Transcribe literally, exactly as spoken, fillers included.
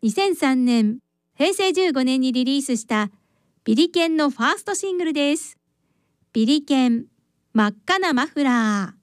にせんさんねん、へいせいじゅうごねんにリリースしたビリケンのファーストシングルです。ビリケン、真っ赤なマフラー。